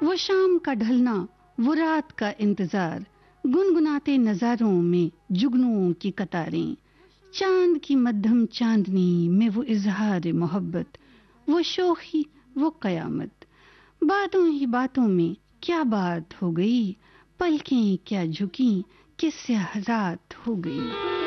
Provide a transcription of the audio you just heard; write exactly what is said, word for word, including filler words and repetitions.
वो शाम का ढलना, वो रात का इंतजार, गुनगुनाते नजारों में जुगनुओं की कतारें, चांद की मध्यम चांदनी में वो इजहार मोहब्बत, वो शोखी, वो कयामत। बातों ही बातों में क्या बात हो गई, पलकें क्या झुकी, किस्से रात हो गई।